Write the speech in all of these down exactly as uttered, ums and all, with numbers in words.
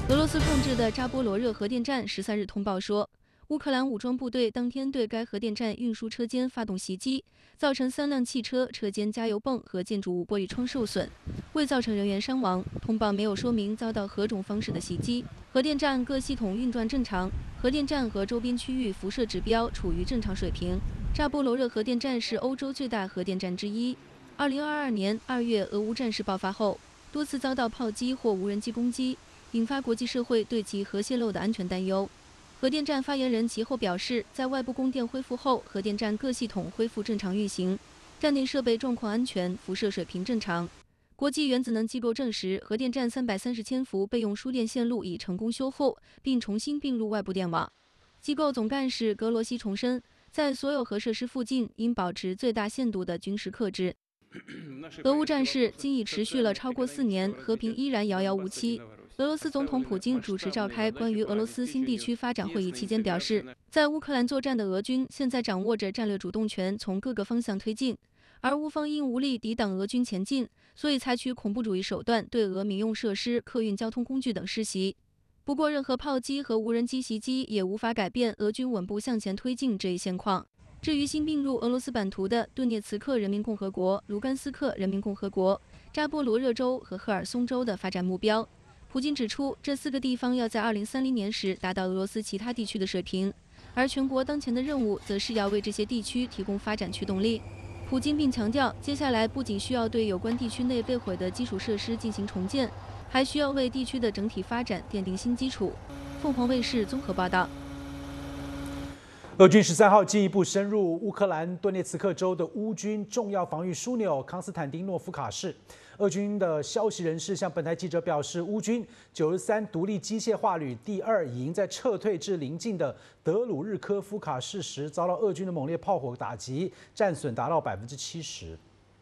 俄罗斯控制的扎波罗热核电站十三日通报说，乌克兰武装部队当天对该核电站运输车间发动袭击，造成三辆汽车、车间加油泵和建筑物玻璃窗受损，未造成人员伤亡。通报没有说明遭到何种方式的袭击。核电站各系统运转正常，核电站和周边区域辐射指标处于正常水平。扎波罗热核电站是欧洲最大核电站之一。二零二二年二月俄乌战事爆发后，多次遭到炮击或无人机攻击，引发国际社会对其核泄漏的安全担忧。核电站发言人其后表示，在外部供电恢复后，核电站各系统恢复正常运行，站内设备状况安全，辐射水平正常。国际原子能机构证实，核电站三百三十千伏备用输电线路已成功修复，并重新并入外部电网。机构总干事格罗西重申，在所有核设施附近应保持最大限度的军事克制。俄乌战事今已持续了超过四年，和平依然遥遥无期。俄罗斯总统普京主持召开关于俄罗斯新地区发展会议期间表示，在乌克兰作战的俄军现在掌握着战略主动权，从各个方向推进，而乌方因无力抵挡俄军前进，所以采取恐怖主义手段对俄民用设施、客运交通工具等施袭。不过，任何炮击和无人机袭击也无法改变俄军稳步向前推进这一现况。至于新并入俄罗斯版图的顿涅茨克人民共和国、卢甘斯克人民共和国、扎波罗热州和赫尔松州的发展目标，普京指出，这四个地方要在二零三零年时达到俄罗斯其他地区的水平，而全国当前的任务则是要为这些地区提供发展驱动力。普京并强调，接下来不仅需要对有关地区内被毁的基础设施进行重建，还需要为地区的整体发展奠定新基础。凤凰卫视综合报道。 俄军十三号进一步深入乌克兰顿涅茨克州的乌军重要防御枢纽康斯坦丁诺夫卡市。俄军的消息人士向本台记者表示，乌军九十三独立机械化旅第二营在撤退至邻近的德鲁日科夫卡市时，遭到俄军的猛烈炮火打击，战损达到百分之七十。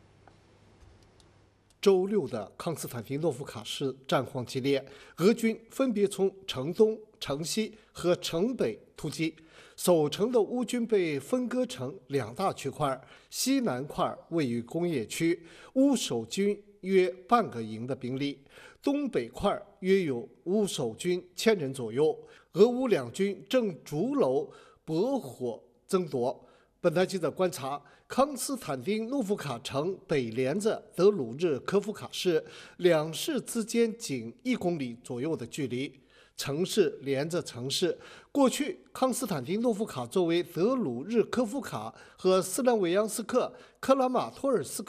周六的康斯坦丁诺夫卡市战况激烈，俄军分别从城东、城西和城北突击。守城的乌军被分割成两大区块，西南块位于工业区，乌守军约半个营的兵力；东北块约有乌守军千人左右。俄乌两军正逐楼搏火争夺。本台记者观察，康斯坦丁诺夫卡城北连着德鲁日科夫卡市，两市之间仅一公里左右的距离。城市连着城市。过去，康斯坦丁诺夫卡作为德鲁日科夫卡和斯兰维扬斯克、克拉马托尔斯克